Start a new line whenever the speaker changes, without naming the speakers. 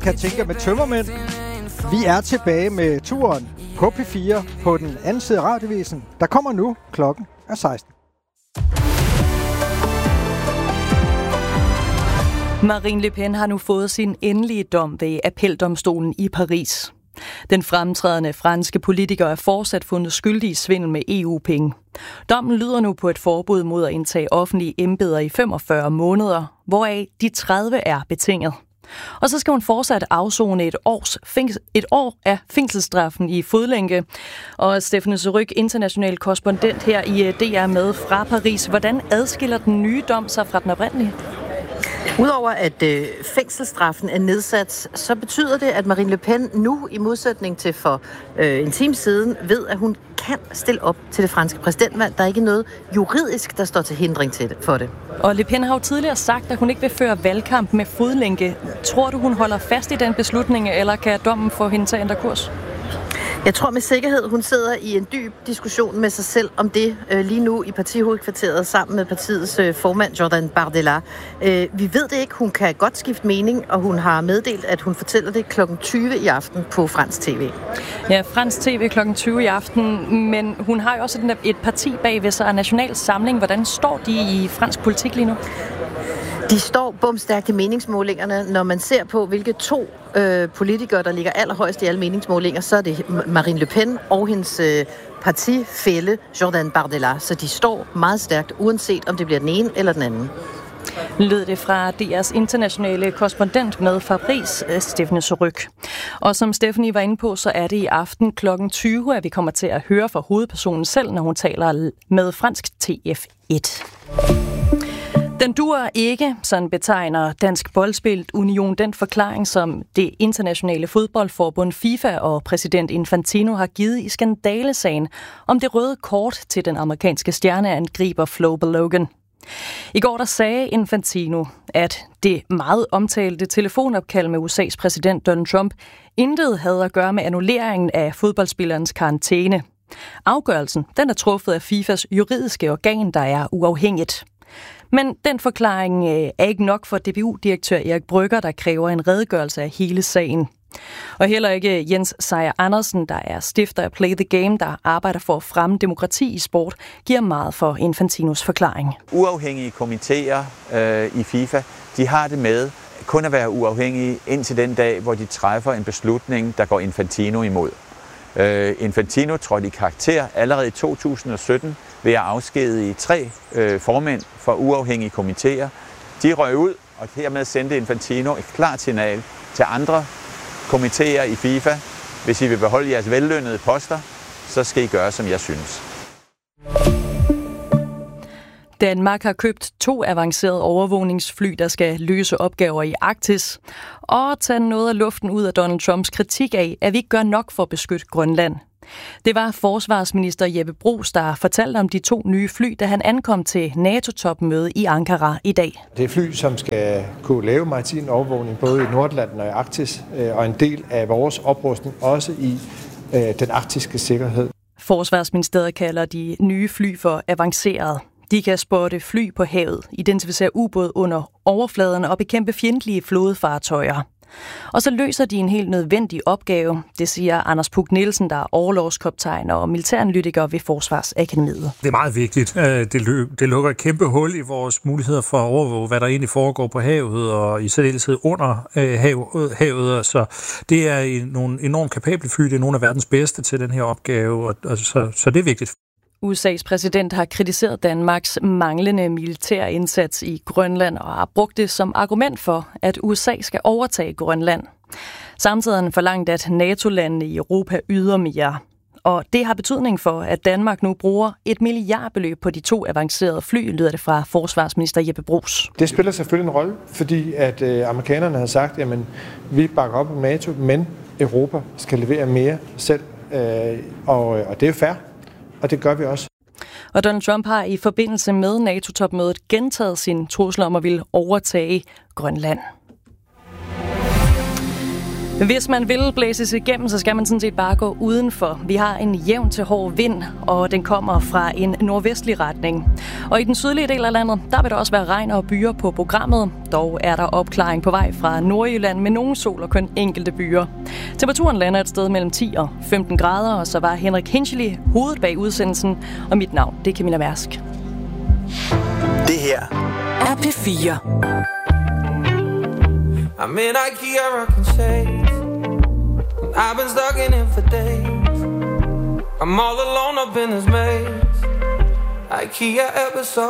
Kan tænke med tømmermænd. Vi er tilbage med turen på P4 på den anden side af radiovisen. Der kommer nu, klokken er 16.
Marine Le Pen har nu fået sin endelige dom ved appeldomstolen i Paris. Den fremtrædende franske politiker er fortsat fundet skyldig i svindel med EU-penge. Dommen lyder nu på et forbud mod at indtage offentlige embeder i 45 måneder, hvoraf de 30 er betinget. Og så skal hun fortsat afsone et år af fængselsstraffen i fodlænke. Og Stephanie Surrugue, international korrespondent her i DR med fra Paris. Hvordan adskiller den nye dom sig fra den oprindelige?
Udover at fængselsstraffen er nedsat, så betyder det, at Marine Le Pen nu, i modsætning til for en time siden, ved, at hun kan stille op til det franske præsidentvalg. Der er ikke noget juridisk, der står til hindring for det.
Og Le Pen har jo tidligere sagt, at hun ikke vil føre valgkamp med fodlænke. Tror du, hun holder fast i den beslutning, eller kan dommen få hende til at ændre kurs?
Jeg tror med sikkerhed, hun sidder i en dyb diskussion med sig selv om det lige nu i partihovedkvarteret sammen med partiets formand Jordan Bardella. Vi ved det ikke. Hun kan godt skifte mening, og hun har meddelt, at hun fortæller det kl. 20 i aften på fransk tv.
Ja, fransk tv kl. 20 i aften, men hun har jo også et parti bag ved sig af National Samling. Hvordan står de i fransk politik lige nu?
De står bomstærkt i meningsmålingerne. Når man ser på, hvilke to politikere, der ligger allerhøjst i alle meningsmålinger, så er det Marine Le Pen og hendes partifælle Jordan Bardella. Så de står meget stærkt, uanset om det bliver den ene eller den anden.
Lød det fra DR's internationale korrespondent med Paris, Stephanie Surrugue. Og som Stephanie var inde på, så er det i aften kl. 20, at vi kommer til at høre fra hovedpersonen selv, når hun taler med fransk TF1. Den duer ikke, sådan betegner Dansk Boldspil Union den forklaring, som det internationale fodboldforbund FIFA og præsident Infantino har givet i skandalesagen om det røde kort til den amerikanske stjerneangriber Flo Balogun. I går der sagde Infantino, at det meget omtalte telefonopkald med USA's præsident Donald Trump intet havde at gøre med annulleringen af fodboldspillerens karantæne. Afgørelsen den er truffet af FIFAs juridiske organ, der er uafhængigt. Men den forklaring er ikke nok for DBU-direktør Erik Brygger, der kræver en redegørelse af hele sagen. Og heller ikke Jens Sejer Andersen, der er stifter af Play the Game, der arbejder for at fremme demokrati i sport, giver meget for Infantinos forklaring.
Uafhængige komitéer i FIFA, de har det med kun at være uafhængige indtil den dag, hvor de træffer en beslutning, der går Infantino imod. Infantino trådte i karakter allerede i 2017 ved at afskedige 3 formænd for uafhængige komitéer. De røg ud, og hermed sendte Infantino et klart signal til andre komitéer i FIFA. Hvis I vil beholde jeres vellønnede poster, så skal I gøre, som jeg synes.
Danmark har købt 2 avancerede overvågningsfly, der skal løse opgaver i Arktis, og tage noget af luften ud af Donald Trumps kritik af, at vi ikke gør nok for at beskytte Grønland. Det var forsvarsminister Jeppe Bruus, der fortalte om de 2 nye fly, da han ankom til NATO-topmøde i Ankara i dag.
Det er fly, som skal kunne lave maritim overvågning både i Nordatlanten og i Arktis, og en del af vores oprustning også i den arktiske sikkerhed.
Forsvarsministeriet kalder de nye fly for avanceret. De kan spotte fly på havet, identificere ubåd under overfladen og bekæmpe fjendtlige flådefartøjer. Og så løser de en helt nødvendig opgave, det siger Anders Puk Nielsen, der er orlogskaptajn og militæranalytiker ved Forsvarsakademiet. Det
er meget vigtigt. Det lukker et kæmpe hul i vores muligheder for at overvåge, hvad der egentlig foregår på havet og i særdeleshed under havet. Så det er nogle enormt kapable fly. Det er nogle af verdens bedste til den her opgave, og så det er vigtigt.
USA's præsident har kritiseret Danmarks manglende militær indsats i Grønland og har brugt det som argument for, at USA skal overtage Grønland. Samtidig har han forlangt, at NATO-landene i Europa yder mere. Og det har betydning for, at Danmark nu bruger et milliardbeløb på de 2 avancerede fly, lyder det fra forsvarsminister Jeppe Bruus.
Det spiller selvfølgelig en rolle, fordi at amerikanerne har sagt, at vi bakker op om NATO, men Europa skal levere mere selv, og det er fair. Og det gør vi også.
Og Donald Trump har i forbindelse med NATO-topmødet gentaget sin trussel om at ville overtage Grønland. Hvis man vil blæses igennem, så skal man sådan set bare gå udenfor. Vi har en jævn til hård vind, og den kommer fra en nordvestlig retning. Og i den sydlige del af landet, der vil der også være regn og byer på programmet. Dog er der opklaring på vej fra Nordjylland med nogen sol og kun enkelte byer. Temperaturen lander et sted mellem 10 og 15 grader, og så var Henrik Hinchely hovedet bag udsendelsen. Og mit navn, det er Camilla Mærsk.
Det her er P4.
I'm in IKEA rocking shades. I've been stuck in it for days. I'm all alone up in this maze. IKEA episode